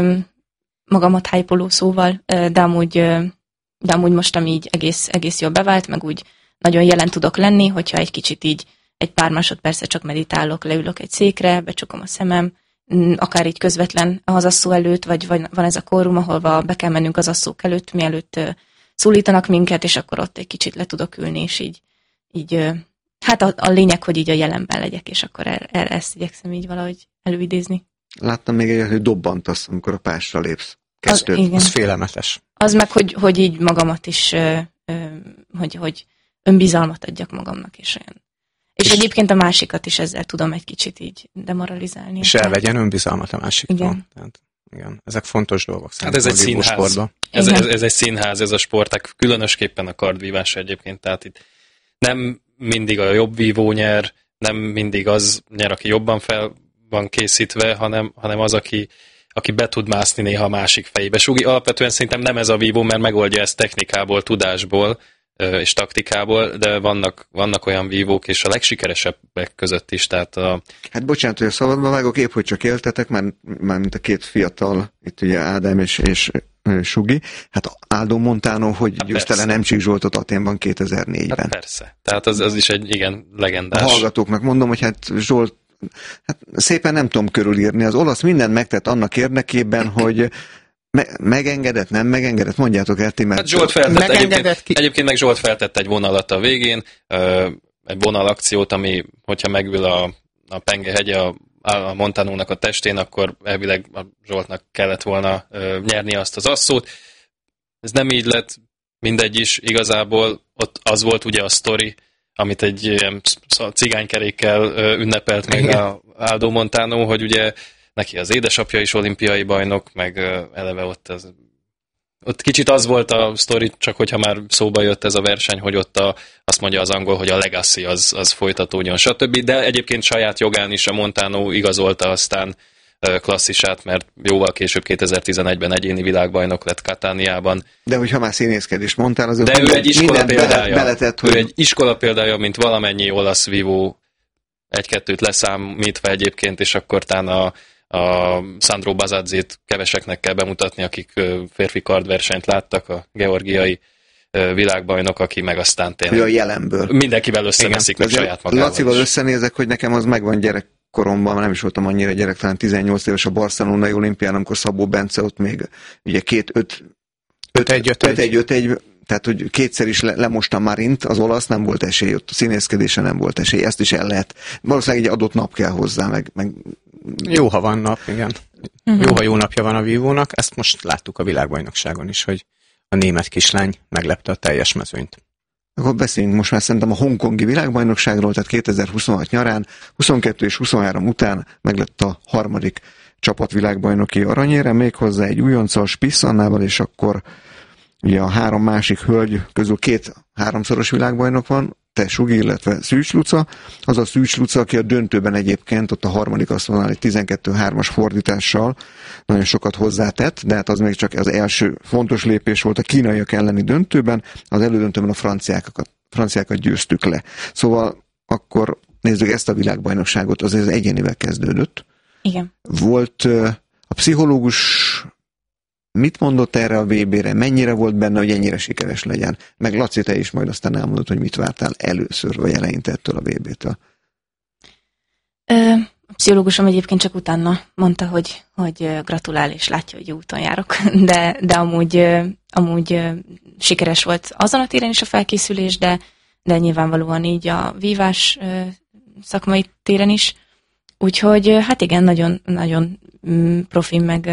magamat hype-oló szóval, de amúgy, de amúgy mostam így egész, egész jól bevált, meg úgy nagyon jelen tudok lenni, hogyha egy kicsit így egy pár másodpercet csak meditálok, leülök egy székre, becsukom a szemem, akár így közvetlen az asszó előtt, vagy, vagy van ez a kórum, ahol be kell mennünk az asszók előtt, mielőtt szólítanak minket, és akkor ott egy kicsit le tudok ülni, és így, így hát a, a lényeg, hogy így a jelenben legyek, és akkor erre ezt igyekszem így valahogy előidézni. Láttam még egyet, hogy dobbantasz, amikor a pásra lépsz. Kezdőd. Az, az félelmetes. Az meg, hogy, hogy így magamat is, hogy, hogy önbizalmat adjak magamnak, és olyan. És, és egyébként a másikat is ezzel tudom egy kicsit így demoralizálni. És elvegyen önbizalmat a másiktól. Igen. Tehát, igen. Ezek fontos dolgok hát ez egy színház. Ez, ez, ez egy színház, ez a sporták, különösképpen a kardvívás egyébként. Tehát itt nem mindig a jobb vívó nyer, nem mindig az nyer, aki jobban fel van készítve, hanem, hanem az, aki, aki be tud mászni néha a másik fejébe. Sugi alapvetően szerintem nem ez a vívó, mert megoldja ezt technikából, tudásból, és taktikából, de vannak, vannak olyan vívók, és a legsikeresebbek között is, tehát a... Hát bocsánat, hogy a szabadba vágok, épp hogy csak éltetek, már, már mint a két fiatal, itt ugye Ádám és, és Sugi, hát Aldo Montano, hogy hát győzte le Nemcsik Zsoltot Athénban kétezer-négyben. Hát persze, tehát az, az is egy igen legendás. A hallgatóknak mondom, hogy hát Zsolt, hát szépen nem tudom körülírni, az olasz mindent megtett annak érdekében, hogy Me- megengedett, nem megengedett? Mondjátok el, ti, mert... Hát Zsolt feltett, egyébként, ki... egyébként meg Zsolt feltett egy vonalat a végén, egy vonalakciót, ami, hogyha megül a, a Penge hegye a, a Montanónak a testén, akkor elvileg a Zsoltnak kellett volna nyerni azt az asszót. Ez nem így lett, mindegy is, igazából ott az volt ugye a sztori, amit egy ilyen cigánykerékkel ünnepelt meg a Aldo Montano, hogy ugye neki az édesapja is olimpiai bajnok, meg eleve ott, az, ott kicsit az volt a sztori, csak hogyha már szóba jött ez a verseny, hogy ott a, azt mondja az angol, hogy a legacy az, az folytatódjon, stb. De egyébként saját jogán is a Montano igazolta aztán klasszisát, mert jóval később kétezer-tizenegyben egyéni világbajnok lett Katániában. De hogyha már színészkedést mondtál, az De ő egy iskola példája. Beletett, hogy... Ő egy iskola példája, mint valamennyi olasz vívó, egy-kettőt leszámítva egyébként, és akkor tán a A Sandro Bazazzit keveseknek kell bemutatni, akik férfi kardversenyt láttak, a georgiai világbajnok, aki meg aztán tényleg a jelenből. Mindenkivel összeveszik, meg saját magával. Lacival összenézek, hogy nekem az megvan gyerekkoromban, nem is voltam annyira gyerek, talán tizennyolc éves a barcelonai olimpián, amikor Szabó Bence ott még ugye két öt öt egy öt egy tehát hogy kétszer is le, lemosta Marint, az olasz, nem volt esély, ott a színészkedése nem volt esély, ezt is el lehet. Valószínűleg egy adott nap kell hozzá, meg... meg... Jó, ha van nap, igen. Uh-huh. Jó, ha jó napja van a vívónak, ezt most láttuk a világbajnokságon is, hogy a német kislány meglepte a teljes mezőnyt. Akkor beszéljünk most már szerintem a hongkongi világbajnokságról, tehát kétezer-huszonhat nyarán, huszonkettő és huszonhárom után meglett a harmadik csapatvilágbajnoki aranyére, méghozzá egy újonccal, Spisz Annával, és akkor ugye a három másik hölgy közül két háromszoros világbajnok van, te Sugi, illetve Szűcs Luca. Az a Szűcs Luca, aki a döntőben egyébként, ott a harmadik asztalnál egy tizenkettő hármas fordítással nagyon sokat hozzátett, de hát az még csak az első fontos lépés volt a kínaiak elleni döntőben, az elődöntőben a franciákat, franciákat győztük le. Szóval akkor nézzük ezt a világbajnokságot, azért az egyénivel kezdődött. Igen. Volt a pszichológus, mit mondott erre a vé bére, mennyire volt benne, hogy ennyire sikeres legyen? Meg Laci, te is majd aztán elmondod, hogy mit vártál először, vagy eleinte ettől a vé bétől. A pszichológusom egyébként csak utána mondta, hogy, hogy gratulál, és látja, hogy jó úton járok, de, de amúgy, amúgy sikeres volt azon a téren is a felkészülés, de, de nyilvánvalóan így a vívás szakmai téren is. Úgyhogy hát igen, nagyon, nagyon profi, meg,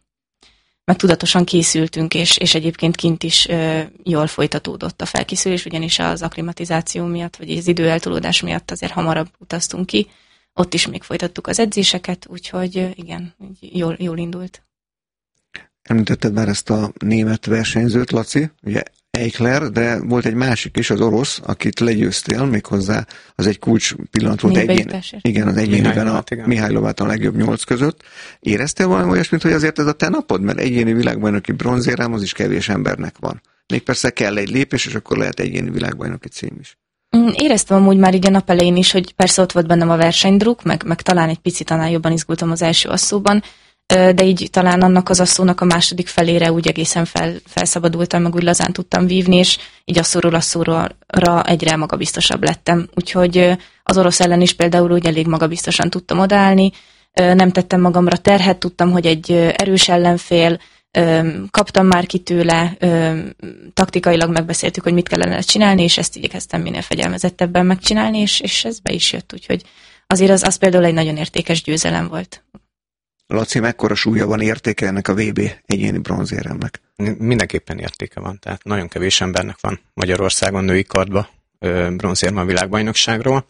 meg tudatosan készültünk, és, és egyébként kint is jól folytatódott a felkészülés, ugyanis az akklimatizáció miatt, vagy az időeltolódás miatt azért hamarabb utaztunk ki. Ott is még folytattuk az edzéseket, úgyhogy igen, jól, jól indult. Említetted már ezt a német versenyzőt, Laci, ugye Eichler, de volt egy másik is, az orosz, akit legyőztél, méghozzá az egy kulcs pillanat volt egyén. Igen, az egyéniben a Mihajlovát a legjobb nyolc között. Éreztél valami olyasmit, hogy azért ez a te napod, mert egyéni világbajnoki bronzérám az is kevés embernek van. Még persze kell egy lépés, és akkor lehet egyéni világbajnoki cím is. Éreztem amúgy már így a nap elején is, hogy persze ott volt bennem a versenydruk, meg, meg talán egy picit annál jobban izgultam az első asszóban, de így talán annak az asszónak a második felére úgy egészen fel, felszabadultam, meg úgy lazán tudtam vívni, és így asszóról asszóra egyre magabiztosabb lettem. Úgyhogy az orosz ellen is például úgy elég magabiztosan tudtam odaállni, nem tettem magamra terhet, tudtam, hogy egy erős ellenfél, kaptam már ki tőle, taktikailag megbeszéltük, hogy mit kellene csinálni, és ezt igyekeztem minél fegyelmezettebben megcsinálni, és, és ez be is jött, úgyhogy azért az, az például egy nagyon értékes győzelem volt. Laci, mekkora súlya van, értéke ennek a vé bé egyéni bronzéremnek? Mindenképpen értéke van, tehát nagyon kevés embernek van Magyarországon női kardba bronzérem a világbajnokságról.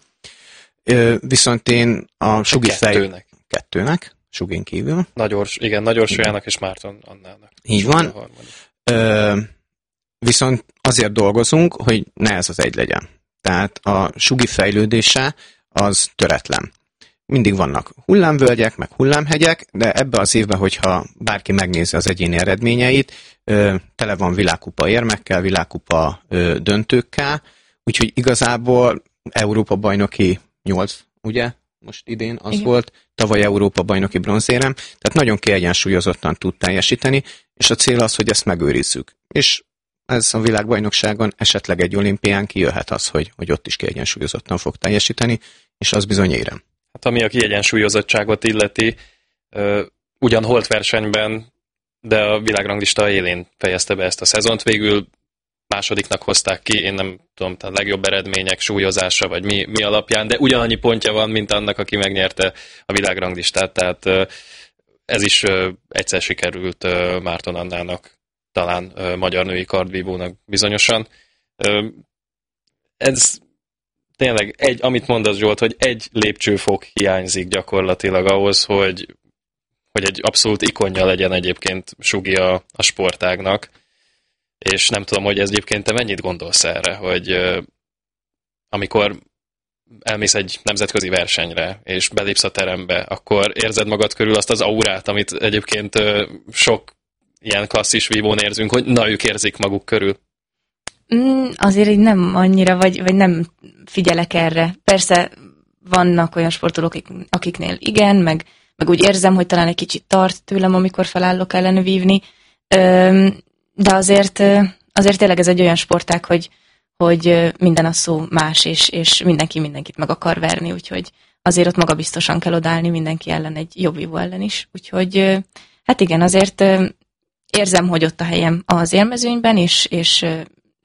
Viszont én a Sugi fej... Kettőnek. Sugin kívül. Nagyors, igen, Nagyorsójának és Márton Annának. Így van. Ö, viszont azért dolgozunk, hogy ne ez az egy legyen. Tehát a Sugi fejlődése az töretlen. Mindig vannak hullámvölgyek, meg hullámhegyek, de ebbe az évben, hogyha bárki megnézi az egyéni eredményeit, ö, tele van világkupa érmekkel, világkupa ö, döntőkkel, úgyhogy igazából Európa bajnoki nyolc, ugye? Most idén az Igen. volt, tavaly Európa bajnoki bronzérem, tehát nagyon kiegyensúlyozottan tud teljesíteni, és a cél az, hogy ezt megőrizzük. És ez a világbajnokságon esetleg egy olimpián kijöhet az, hogy, hogy ott is kiegyensúlyozottan fog teljesíteni, és az bizony érem. Hát ami a kiegyensúlyozottságot illeti, ugyan holt versenyben, de a világranglista élén fejezte be ezt a szezont, végül másodiknak hozták ki, én nem tudom, a legjobb eredmények súlyozása, vagy mi, mi alapján, de ugyanannyi pontja van, mint annak, aki megnyerte a világranglistát, tehát ez is egyszer sikerült Márton Annának, talán magyar női kardvívónak bizonyosan. Ez tényleg, egy, amit mondasz Zsolt, hogy egy lépcsőfok hiányzik gyakorlatilag ahhoz, hogy, hogy egy abszolút ikonja legyen egyébként Sugi a, a sportágnak. És nem tudom, hogy ez egyébként te mennyit gondolsz erre, hogy uh, amikor elmész egy nemzetközi versenyre, és belépsz a terembe, akkor érzed magad körül azt az aurát, amit egyébként uh, sok ilyen klasszis vívón érzünk, hogy na, ők érzik maguk körül. Mm, azért így nem annyira, vagy, vagy nem figyelek erre. Persze vannak olyan sportolók, akik, akiknél igen, meg, meg úgy érzem, hogy talán egy kicsit tart tőlem, amikor felállok ellene vívni. Üm, De azért, azért tényleg ez egy olyan sportág, hogy, hogy minden a szó más, és, és mindenki mindenkit meg akar verni, úgyhogy azért ott magabiztosan kell odállni mindenki ellen, egy jobb vívó ellen is. Úgyhogy hát igen, azért érzem, hogy ott a helyem az élmezőnyben, és, és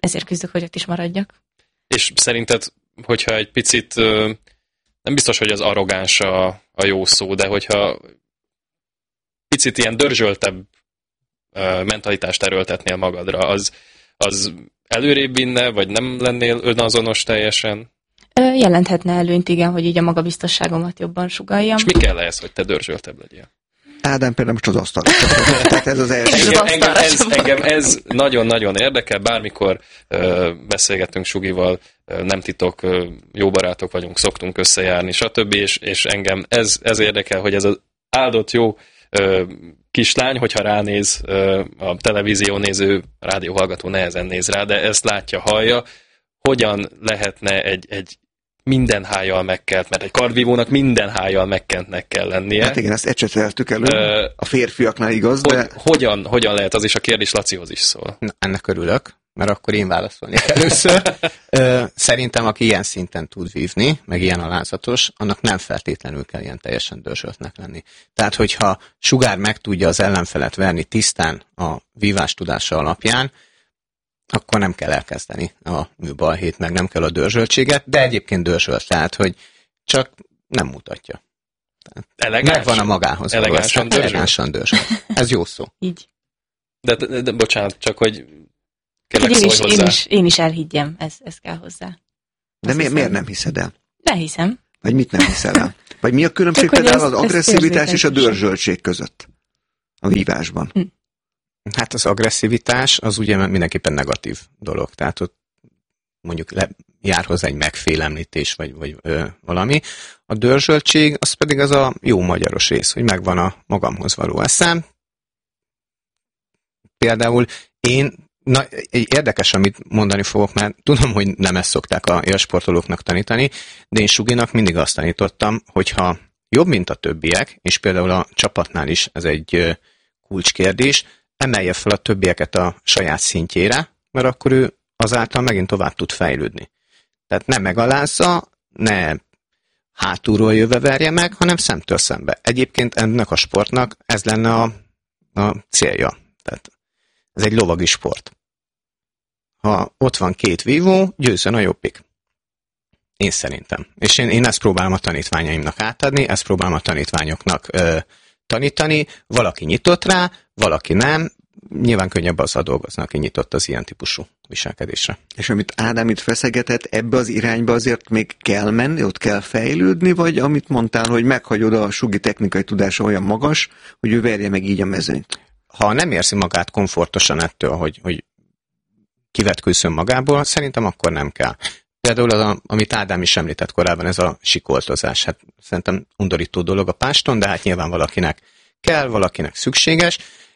ezért küzdök, hogy ott is maradjak. És szerinted, hogyha egy picit, nem biztos, hogy az arrogáns a, a jó szó, de hogyha picit ilyen dörzsöltebb mentalitást erőltetnél magadra, az, az előrébb vinne, vagy nem lennél önazonos teljesen? Jelenthetne előnyt, igen, hogy így a magabiztosságomat jobban sugaljam. És mi kell ehhez, hogy te dörzsöltebb legyél? Ádám például most az asztalra. Tehát ez az első. Engem, engem, ez, engem ez nagyon-nagyon érdekel, bármikor ö, beszélgettünk Sugival, ö, nem titok, ö, jó barátok vagyunk, szoktunk összejárni, stb. És, és engem ez, ez érdekel, hogy ez az áldott jó ö, kislány, hogyha ránéz, ö, a televízió néző, rádióhallgató nehezen néz rá, de ezt látja, hallja, hogyan lehetne egy, egy minden hájjal megkelt, mert egy kardvívónak minden hájjal megkentnek kell lennie. Hát igen, ezt ecseteltük elő, uh, a férfiaknál igaz, hogy, de... Hogyan, hogyan lehet, az is a kérdés Lacihoz is szól. Na, ennek örülök, mert akkor én válaszolnék először. Szerintem, aki ilyen szinten tud vívni, meg ilyen alázatos, annak nem feltétlenül kell ilyen teljesen dörzsöltnek lenni. Tehát, hogyha Sugár meg tudja az ellenfelet verni tisztán a vívás tudása alapján, akkor nem kell elkezdeni a műbalhét, meg nem kell a dörzsöltséget, de egyébként dörzsölt, tehát, hogy csak nem mutatja. Elegáns? Megvan a magához. Elegánsan dörzsölt? Elegánsan dörzsölt. Ez jó szó. Így. De, de, de bocsánat, csak hogy kérlek én, szólj is, hozzá. én, is, én is elhiggyem, ez, ez kell hozzá. De miért, miért nem hiszed el? De hiszem. Vagy mit nem hiszel el? Vagy mi a különbség Csak, például az ez, agresszivitás és a dörzsöltség között a vívásban? Hm. Hát az agresszivitás az ugye mindenképpen negatív dolog, tehát ott mondjuk le, jár hozzá egy megfélemlítés, vagy, vagy ö, valami. A dörzsöltség az pedig az a jó magyaros rész, hogy megvan a magamhoz való eszem. Például én, na, érdekes, amit mondani fogok, mert tudom, hogy nem ezt szokták a élsportolóknak tanítani, de én Suginak mindig azt tanítottam, hogyha jobb, mint a többiek, és például a csapatnál is ez egy ö, kulcskérdés, emelje fel a többieket a saját szintjére, mert akkor ő azáltal megint tovább tud fejlődni. Tehát ne megalázza, ne hátulról jöve verje meg, hanem szemtől szembe. Egyébként ennek a sportnak ez lenne a, a célja. Tehát ez egy lovagi sport. Ha ott van két vívó, győzön a jobbik. Én szerintem. És én, én ezt próbálom a tanítványaimnak átadni, ezt próbálom a tanítványoknak ö, tanítani, valaki nyitott rá, valaki nem, nyilván könnyebb azzal dolgozni, aki nyitott az ilyen típusú viselkedésre. És amit Ádám itt feszegetett, ebbe az irányba azért még kell menni, ott kell fejlődni, vagy amit mondtál, hogy meghagyod a Sugi technikai tudása olyan magas, hogy ő verje meg így a mezőnyt? Ha nem érzi magát komfortosan ettől, hogy, hogy kivetkőzön magából, szerintem akkor nem kell. Például az, amit Ádám is említett korábban, ez a sikoltozás. Hát szerintem undorító dolog a páston, de hát nyilván valakinek kell, valakinek szükséges.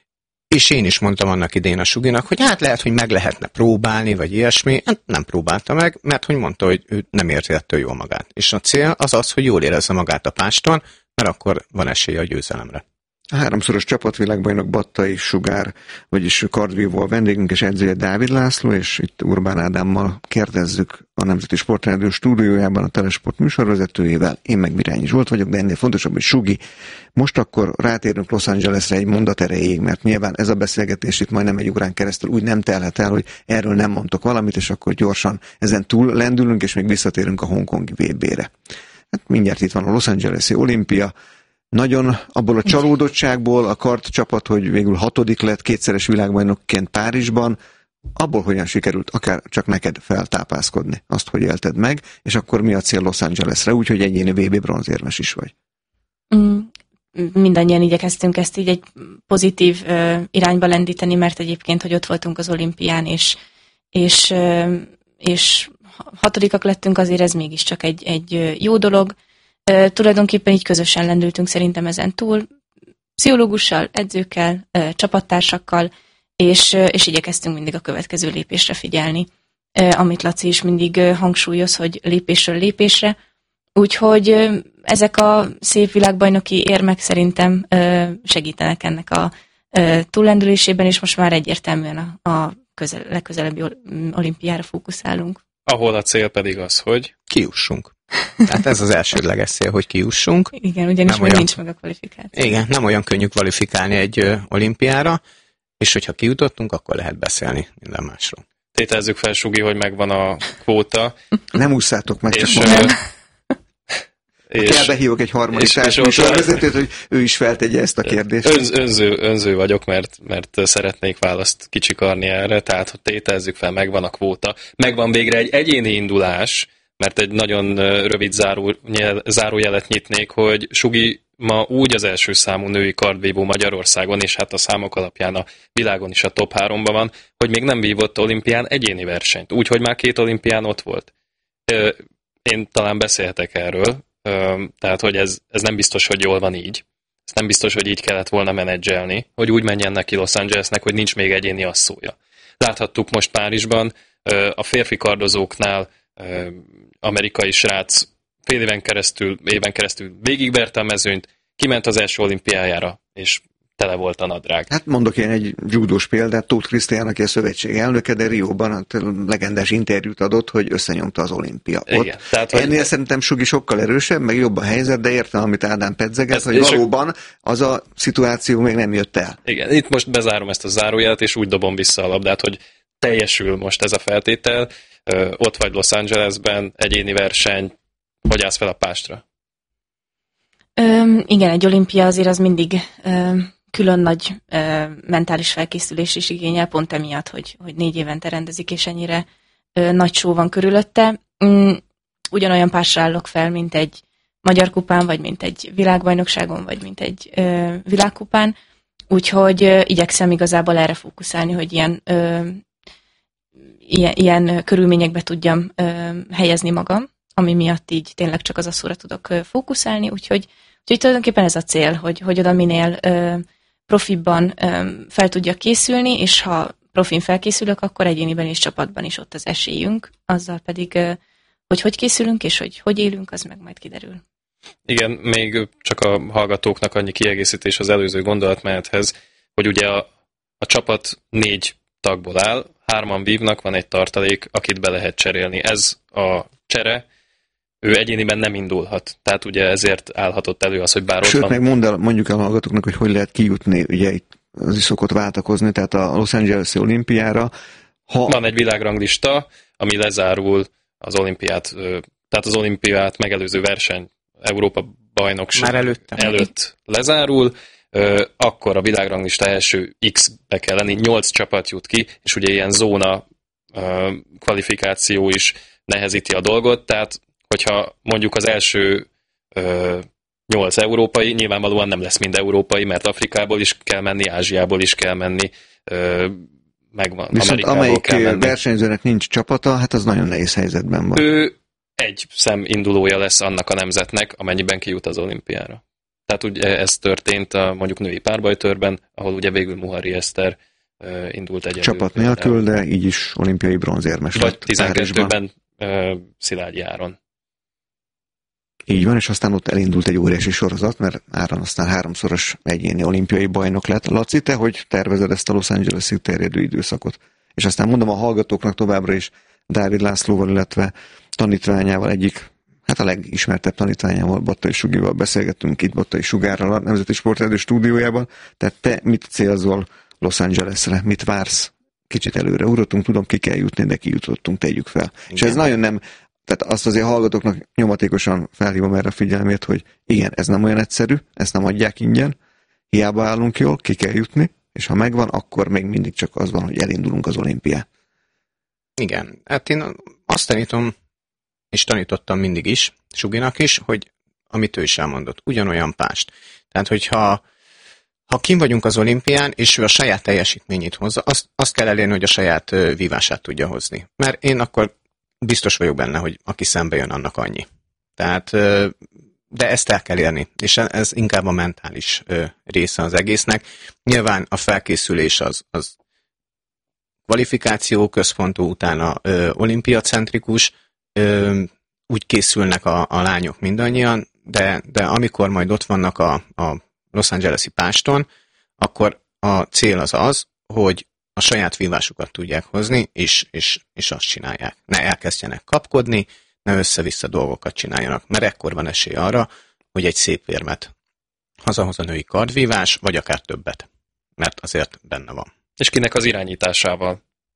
És én is mondtam annak idén a Suginak, hogy hát lehet, hogy meg lehetne próbálni, vagy ilyesmi. Hát nem próbálta meg, mert hogy mondta, hogy ő nem érzi ettől jól magát. És a cél az az, hogy jól érezze magát a páston, mert akkor van esélye a győzelemre. A háromszoros csapatvilágbajnok Battai Sugár, vagyis kardvívó a vendégünk és edzője Dávid László, és itt Urbán Ádámmal kérdezzük a Nemzeti Sportrádió stúdiójában a Telesport műsorvezetőjével. Én meg Virányi Zsolt vagyok, de ennél fontosabb, hogy Sugi. Most akkor rátérünk Los Angelesre egy mondat erejéig, mert nyilván ez a beszélgetés itt majdnem egy órán keresztül úgy nem telhet el, hogy erről nem mondtok valamit, és akkor gyorsan ezen túl lendülünk, és még visszatérünk a hongkongi vé bé-re. Hát mindjárt itt van a Los Angeles-i olimpia. Nagyon abból a csalódottságból a kart csapat, hogy végül hatodik lett kétszeres világbajnokként Párizsban, abból hogyan sikerült akár csak neked feltápászkodni, azt, hogy élted meg, és akkor mi a cél Los Angelesre, úgyhogy egyéni vé bé bronzérmes is vagy. Mm, mindannyian igyekeztünk ezt így egy pozitív uh, irányba lendíteni, mert egyébként, hogy ott voltunk az olimpián, és, és, uh, és hatodikak lettünk, azért ez mégiscsak egy, egy jó dolog. Uh, tulajdonképpen így közösen lendültünk szerintem ezen túl, pszichológussal, edzőkkel, uh, csapattársakkal, és, uh, és igyekeztünk mindig a következő lépésre figyelni, uh, amit Laci is mindig uh, hangsúlyoz, hogy lépésről lépésre. Úgyhogy uh, ezek a szép világbajnoki érmek szerintem uh, segítenek ennek a uh, túllendülésében, és most már egyértelműen a, a közel, legközelebbi olimpiára fókuszálunk. Ahol a cél pedig az, hogy kijussunk. Tehát ez az elsődleges cél, hogy kijussunk. Igen, ugyanis nem még olyan, nincs meg a kvalifikáció. Igen, nem olyan könnyű kvalifikálni egy ö, olimpiára, és hogyha kijutottunk, akkor lehet beszélni minden másról. tételezzük fel, Sugi, hogy megvan a kvóta. Nem ússzátok meg, csak És, mondom. és, Kell behívok egy harmadik társműsorvezetőt, hogy ő is feltegye ezt a kérdést. Önz, önző, önző vagyok, mert, mert szeretnék választ kicsikarni erre, tehát hogy tételezzük fel, megvan a kvóta, megvan végre egy egyéni indulás, mert egy nagyon rövid záró, zárójelet nyitnék, hogy Sugi ma úgy az első számú női kardvívó Magyarországon, és hát a számok alapján a világon is a top háromban van, hogy még nem vívott olimpián egyéni versenyt, úgyhogy már két olimpián ott volt. Én talán beszélhetek erről, tehát hogy ez, ez nem biztos, hogy jól van így. Ez nem biztos, hogy így kellett volna menedzselni, hogy úgy menjen neki Los Angelesnek, hogy nincs még egyéni asszója. Láthattuk most Párizsban, a férfi kardozóknál amerikai srác fél éven keresztül, éven keresztül végigverte a mezőnyt, kiment az első olimpiájára, és tele volt a nadrág. Hát mondok én egy judós példát, Tóth Krisztián, aki a szövetség elnöke, de Rióban a legendás interjút adott, hogy összenyomta az olimpia. Igen, ott. tehát, ennél hogy... szerintem Sugi sokkal erősebb, meg jobb a helyzet, de értem, amit Ádám pedzeget, hogy valóban az a szituáció még nem jött el. Igen, itt most bezárom ezt a zárójelet, és úgy dobom vissza a labdát, hogy teljesül most ez a feltétel, Ö, ott vagy Los Angelesben, egyéni verseny, hogy állsz fel a pástra? Ö, igen, egy olimpia azért az mindig ö, külön nagy ö, mentális felkészülés is igényel, pont emiatt, hogy, hogy négy évente rendezik, és ennyire ö, nagy show van körülötte. Mm, ugyanolyan pásra állok fel, mint egy magyar kupán, vagy mint egy világbajnokságon, vagy mint egy ö, világkupán, úgyhogy ö, igyekszem igazából erre fókuszálni, hogy ilyen ö, Ilyen, ilyen körülményekbe tudjam ö, helyezni magam, ami miatt így tényleg csak az asszóra tudok ö, fókuszálni, úgyhogy, úgyhogy tulajdonképpen ez a cél, hogy, hogy oda minél ö, profibban ö, fel tudjak készülni, és ha profin felkészülök, akkor egyéniben és csapatban is ott az esélyünk, azzal pedig, ö, hogy hogy készülünk, és hogy hogy élünk, az meg majd kiderül. Igen, még csak a hallgatóknak annyi kiegészítés az előző gondolatmenethez, hogy ugye a, a csapat négy tagból áll, hárman vívnak, van egy tartalék, akit be lehet cserélni. Ez a csere, ő egyéniben nem indulhat. Tehát ugye ezért állhatott elő az, hogy bár Sőt, ott van... meg mondd el, mondjuk el a hallgatóknak, hogy hogy lehet kijutni, ugye itt az is szokott váltakozni, tehát a Los Angeles-i olimpiára. Ha... Van egy világranglista, ami lezárul az olimpiát, tehát az olimpiát megelőző verseny Európa bajnokság már előtte. előtt lezárul, akkor a világranglista első X-be kell lenni, nyolc csapat jut ki, és ugye ilyen zóna kvalifikáció is nehezíti a dolgot, tehát hogyha mondjuk az első nyolc európai, nyilvánvalóan nem lesz mind európai, mert Afrikából is kell menni, Ázsiából is kell menni, megvan, viszont Amerikából amelyik kell menni. versenyzőnek nincs csapata, hát az nagyon nehéz helyzetben van. Ő egy szem indulója lesz annak a nemzetnek, amennyiben kijut az olimpiára. Tehát ugye ez történt a mondjuk női párbajtőrben, ahol ugye végül Muhari Eszter uh, indult egyedül. Csapat nélkül, de így is olimpiai bronzérmes vagy lett. tizenkettőben uh, Szilágyi Áron. Így van, és aztán ott elindult egy óriási sorozat, mert Áron aztán háromszoros egyéni olimpiai bajnok lett. Laci, te hogy tervezed ezt a Los Angeles-ig terjedő időszakot? És aztán mondom a hallgatóknak továbbra is Dávid Lászlóval, illetve tanítványával egyik, hát a legismertebb tanítványával, Battai Sugival beszélgettünk itt Battai Sugárral a Nemzeti Sporterdő stúdiójában. Tehát te mit célzol Los Angelesre? Mit vársz? Kicsit előre ugratunk, tudom, ki kell jutni, de kijutottunk, tegyük fel. Igen. És ez nagyon nem, tehát azt azért hallgatóknak nyomatékosan felhívom erre a figyelmét, hogy igen, ez nem olyan egyszerű, ezt nem adják ingyen, hiába állunk jól, ki kell jutni, és ha megvan, akkor még mindig csak az van, hogy elindulunk az olimpián. Igen, hát én azt tanítom, és tanítottam mindig is, Suginak is, hogy amit ő is elmondott, ugyanolyan pást. Tehát, hogyha ha kim vagyunk az olimpián, és ő a saját teljesítményét hozza, azt, azt kell elérni, hogy a saját vívását tudja hozni. Mert én akkor biztos vagyok benne, hogy aki szembe jön, annak annyi. Tehát, de ezt el kell érni, és ez inkább a mentális része az egésznek. Nyilván a felkészülés az, az kvalifikáció központú, utána olimpiacentrikus, úgy készülnek a, a lányok mindannyian, de, de amikor majd ott vannak a, a Los Angeles-i páston, akkor a cél az az, hogy a saját vívásukat tudják hozni, és, és, és azt csinálják. Ne elkezdjenek kapkodni, ne össze-vissza dolgokat csináljanak, mert ekkor van esély arra, hogy egy szép érmet hazahoz a női kardvívás, vagy akár többet, mert azért benne van. És kinek az irányításával?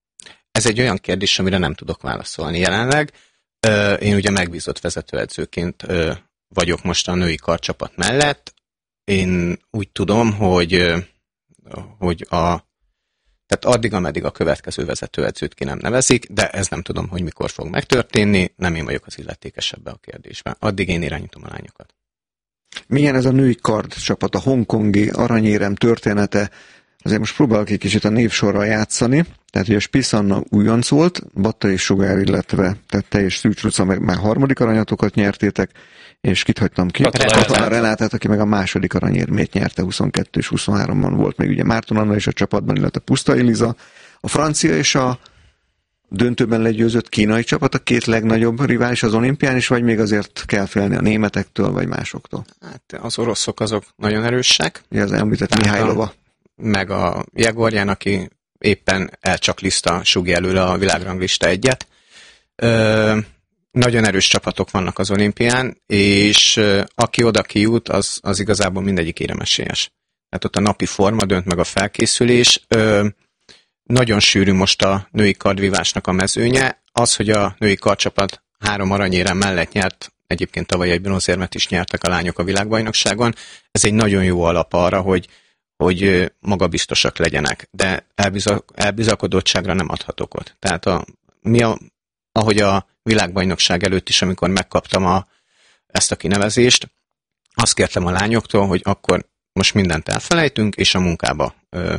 ez egy olyan kérdés, amire nem tudok válaszolni jelenleg. Én ugye megbízott vezetőedzőként vagyok most a női karcsapat mellett. Én úgy tudom, hogy, hogy a, tehát addig, ameddig a következő vezetőedzőt ki nem nevezik, de ez nem tudom, hogy mikor fog megtörténni, nem én vagyok az illetékes ebbe a kérdésben. Addig én irányítom a lányokat. Milyen ez a női kard csapat, a hongkongi aranyérem története? Azért most próbálok egy kicsit a névsorral játszani. Tehát, hogy a Spisz Anna újonc volt, Batta és Sugár, illetve tehát te és Szűcs Luca meg már harmadik aranyatokat nyertétek, és kit hagytam ki? A Renátát, aki meg a második aranyérmét nyerte, huszonkettő és huszonháromban volt még ugye Márton Anna is a csapatban, illetve Puszta Eliza. A francia és a döntőben legyőzött kínai csapat, a két legnagyobb rivális az olimpián is, vagy még azért kell félni a németektől, vagy másoktól? Hát az oroszok azok nagyon erősek. Ugye az említett Mihálylova. Meg a Jegorján, aki éppen elcsakliszta Sugi előle a világranglista egyet. Ö, nagyon erős csapatok vannak az olimpián, és ö, aki oda kijut, az, az igazából mindegyik éremesélyes. Tehát ott a napi forma dönt meg a felkészülés. Ö, nagyon sűrű most a női kardvívásnak a mezőnye. Az, hogy a női kardcsapat három aranyérem mellett nyert, egyébként tavaly egy bronzérmet is nyertek a lányok a világbajnokságon, ez egy nagyon jó alap arra, hogy hogy magabiztosak legyenek, de elbizak, elbizakodottságra nem adhat okot. Tehát a, mi a, ahogy a világbajnokság előtt is, amikor megkaptam a, ezt a kinevezést, azt kértem a lányoktól, hogy akkor most mindent elfelejtünk, és a munkába ö,